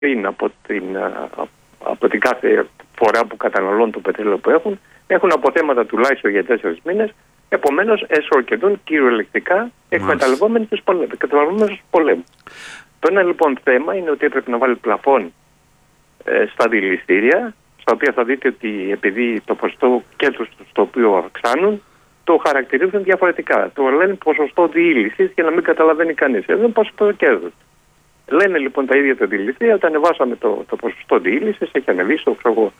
πριν από την κάθε φορά που καταναλώνουν το πετρέλαιο που έχουν αποθέματα τουλάχιστον για 4 μήνες. Επομένως, εσωκεντούν κυριολεκτικά εκμεταλλευόμενοι τους πολέμους. Το ένα λοιπόν θέμα είναι ότι έπρεπε να βάλει πλαφόν στα δηληστήρια, στα οποία θα δείτε ότι επειδή το ποσοστό κέρδους στο οποίο αυξάνουν, το χαρακτηρίζουν διαφορετικά. Το λένε ποσοστό διήλυσης για να μην καταλαβαίνει κανείς. Εδώ είναι ποσοστό κέρδους. Λένε λοιπόν τα ίδια τα δηληστήρια, όταν ανεβάσαμε το ποσοστό διήλυσης, έχει ανεβεί στο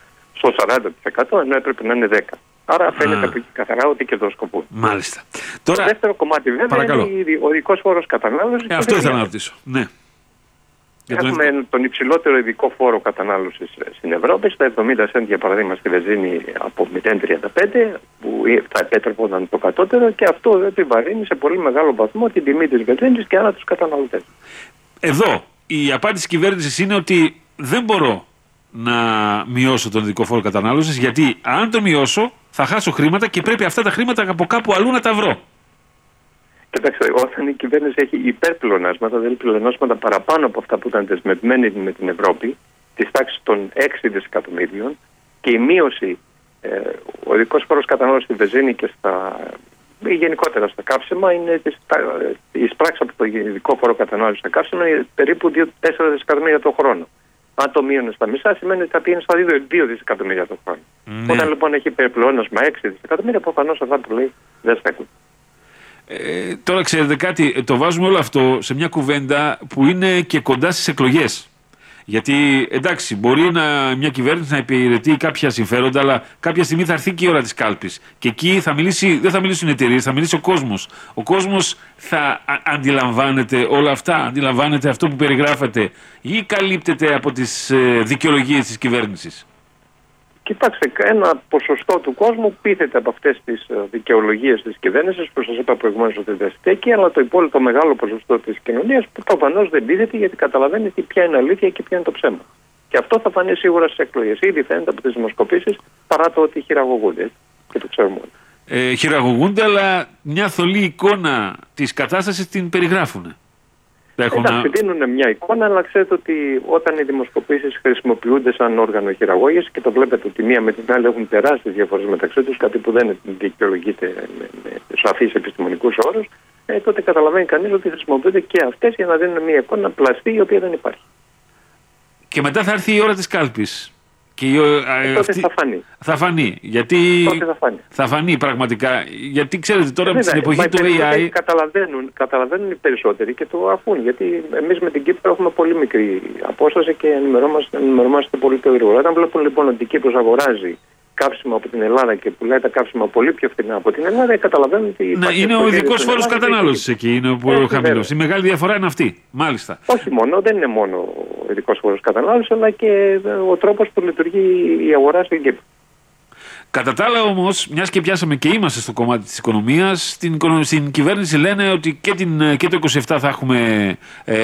40%, ενώ έπρεπε να είναι 10%. Άρα φαίνεται από εκεί καθαρά ότι κερδοσκοπούν. Μάλιστα. Τώρα, το δεύτερο κομμάτι βέβαια είναι ο ειδικός φόρος κατανάλωσης. Αυτό ήθελα να ρωτήσω. Ναι. Έχουμε τον υψηλότερο ειδικό φόρο κατανάλωσης στην Ευρώπη, στα 70 σέντ για παράδειγμα στη βενζίνη από 0,35 που θα επέτρεπονταν το κατώτερο, και αυτό επιβαρύνει σε πολύ μεγάλο βαθμό την τιμή της βενζίνης και άρα τους καταναλωτές. Εδώ η απάντηση της κυβέρνησης είναι ότι δεν μπορώ να μειώσω τον ειδικό φόρο κατανάλωσης, γιατί αν το μειώσω θα χάσω χρήματα και πρέπει αυτά τα χρήματα από κάπου αλλού να τα βρω. Κοιτάξτε, όταν η κυβέρνηση έχει υπερπλεονάσματα, δηλαδή πλεονάσματα παραπάνω από αυτά που ήταν δεσμευμένοι με την Ευρώπη, της τάξης των 6 δισεκατομμύριων, και η μείωση, ο ειδικός φόρος κατανάλωσης στη βενζίνη και γενικότερα στα καύσιμα, είναι εισπράξη από το ειδικό φόρο κατανάλωσης στα καύσιμα περίπου 4 δισεκατομμύρια το χρόνο. Αν το μείωνε στα μισά, σημαίνει ότι θα πήγαινε στα 2 δισεκατομμύρια το χρόνο. Ναι. Όταν λοιπόν έχει υπερπλεόνασμα 6 δισεκατομμύρια, προφανώς αυτά που λέει δεν στέκουν. Τώρα ξέρετε κάτι, το βάζουμε όλο αυτό σε μια κουβέντα που είναι και κοντά στις εκλογές. Γιατί εντάξει, μπορεί μια κυβέρνηση να υπηρετεί κάποια συμφέροντα, αλλά κάποια στιγμή θα έρθει και η ώρα της κάλπης. Και εκεί δεν θα μιλήσουν οι εταιρείες, θα μιλήσει ο κόσμος. Ο κόσμος θα αντιλαμβάνεται όλα αυτά, αντιλαμβάνεται αυτό που περιγράφεται, ή καλύπτεται από τις δικαιολογίες της κυβέρνησης. Κοιτάξτε, ένα ποσοστό του κόσμου πείθεται από αυτές τις δικαιολογίες της κυβέρνησης, που σας είπα προηγουμένως ότι δεν στέκει, αλλά το υπόλοιπο μεγάλο ποσοστό της κοινωνίας που προφανώς δεν πείθεται, γιατί καταλαβαίνει ποια είναι αλήθεια και ποια είναι το ψέμα. Και αυτό θα φανεί σίγουρα στις εκλογές. Ήδη φαίνεται από τις δημοσκοπήσεις, παρά το ότι χειραγωγούνται. Και το ξέρουμε όλοι. Χειραγωγούνται, αλλά μια θολή εικόνα της κατάστασης την περιγράφουν. Εντάξει, δίνουν μια εικόνα, αλλά ξέρετε ότι όταν οι δημοσκοπήσεις χρησιμοποιούνται σαν όργανο χειραγώγησης, και το βλέπετε ότι μία με την άλλη έχουν τεράστιες διαφορές μεταξύ τους, κάτι που δεν δικαιολογείται με σαφείς επιστημονικούς όρους, τότε καταλαβαίνει κανείς ότι χρησιμοποιούνται και αυτές για να δίνουν μια εικόνα πλαστή, η οποία δεν υπάρχει. Και μετά θα έρθει η ώρα της κάλπης. Και τότε θα φανεί. Θα φανεί. Γιατί θα φανεί πραγματικά. Γιατί ξέρετε τώρα στην εποχή του AI. Καταλαβαίνουν οι περισσότεροι και το αφούν. Γιατί εμείς με την Κύπρο έχουμε πολύ μικρή απόσταση και ενημερωνόμαστε πολύ πιο γρήγορα. Όταν βλέπουν λοιπόν ότι η Κύπρος αγοράζει καύσιμα από την Ελλάδα και πουλάει τα καύσιμα πολύ πιο φθηνά από την Ελλάδα, καταλαβαίνουν ότι. Ναι, είναι ο ειδικός φόρος κατανάλωσης εκεί, είναι ο χαμηλός. Η μεγάλη διαφορά είναι αυτή. Μάλιστα. Όχι μόνο, δεν είναι μόνο ο ειδικός φόρος κατανάλωσης, αλλά και ο τρόπος που λειτουργεί η αγορά στην Κύπρο. Κατά τα άλλα όμως, μιας και πιάσαμε και είμαστε στο κομμάτι της οικονομίας, στην κυβέρνηση λένε ότι και το 27 θα έχουμε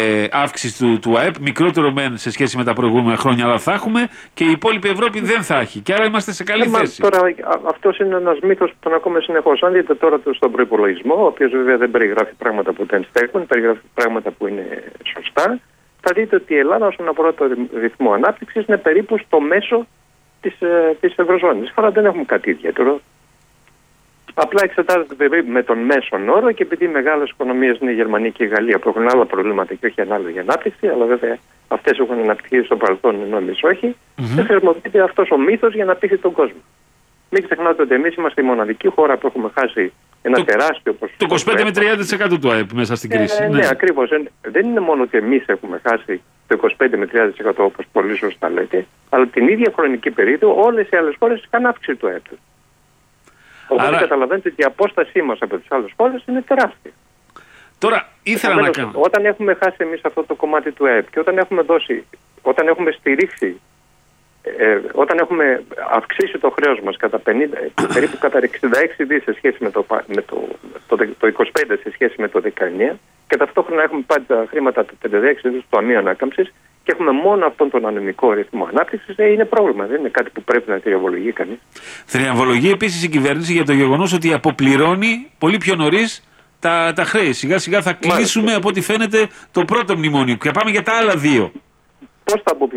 αύξηση του ΑΕΠ, μικρότερο μεν σε σχέση με τα προηγούμενα χρόνια, αλλά θα έχουμε, και η υπόλοιπη Ευρώπη δεν θα έχει. Και άρα είμαστε σε καλή θέση. Τώρα, αυτός είναι ένας μύθος που τον ακούμε συνεχώς. Αν δείτε τώρα στον προϋπολογισμό, ο οποίος βέβαια δεν περιγράφει πράγματα που δεν στέκουν, περιγράφει πράγματα που είναι σωστά, θα δείτε ότι η Ελλάδα όσον αφορά το ρυθμό ανάπτυξης είναι περίπου στο μέσο της Ευρωζώνης. Άρα δεν έχουμε κάτι ιδιαίτερο. Απλά εξετάζεται με τον μέσον όρο, και επειδή οι μεγάλες οικονομίες είναι η Γερμανία και η Γαλλία που έχουν άλλα προβλήματα και όχι ανάλογη ανάπτυξη, αλλά βέβαια αυτές έχουν αναπτυχθεί στο παρελθόν ενώ εμείς όχι, δεν χρησιμοποιείται αυτός ο μύθος για να πείσει τον κόσμο. Μην ξεχνάτε ότι εμείς είμαστε η μοναδική χώρα που έχουμε χάσει ένα τεράστιο ποσοστό. Το 25 με 30% του ΑΕΠ μέσα στην κρίση. Ναι, ακριβώς. Δεν είναι μόνο ότι εμείς έχουμε χάσει το 25 με 30% όπως πολύ σωστά λέτε, αλλά την ίδια χρονική περίοδο όλες οι άλλες χώρες είχαν αύξηση του ΑΕΠ. Οπότε καταλαβαίνετε ότι η απόστασή μας από τις άλλες χώρες είναι τεράστια. Τώρα ήθελα να κάνω. Όταν έχουμε χάσει εμείς αυτό το κομμάτι του ΑΕΠ και όταν έχουμε στηρίξει, όταν έχουμε αυξήσει το χρέος μας περίπου κατά 66 δις σε σχέση με το 25 σε σχέση με το 19, και ταυτόχρονα έχουμε πάρει τα χρήματα του 56 δις του Ταμείου Ανάκαμψης και έχουμε μόνο αυτόν τον ανεμικό ρυθμό ανάπτυξης, είναι πρόβλημα. Δεν είναι κάτι που πρέπει να θριαμβολογεί κανείς. Θριαμβολογεί επίσης η κυβέρνηση για το γεγονός ότι αποπληρώνει πολύ πιο νωρίς τα χρέη. Σιγά σιγά θα κλείσουμε από ό,τι φαίνεται το πρώτο μνημόνιο και πάμε για τα άλλα δύο. πώς θα